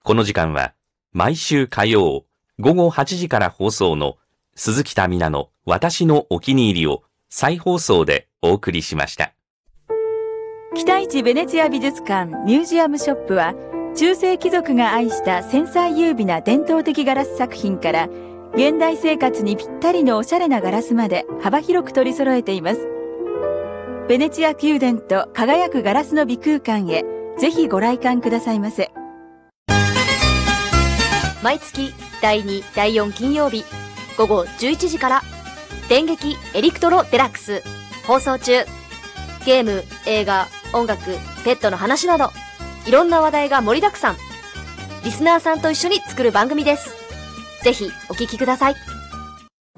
この時間は毎週火曜午後8時から放送の鈴木民奈の私のお気に入りを再放送でお送りしました。 北市ベネチア美術館ミュージアムショップは、中世貴族が愛した繊細優美な伝統的ガラス作品から現代生活にぴったりのおしゃれなガラスまで幅広く取り揃えています。ベネチア宮殿と輝くガラスの美空間へぜひご来館くださいませ。 毎月第2、第4金曜日午後11時から電撃エリクトロデラックス放送中。ゲーム、映画、音楽、ペットの話などいろんな話題が盛りだくさん。リスナーさんと一緒に作る番組です。ぜひお聞きください。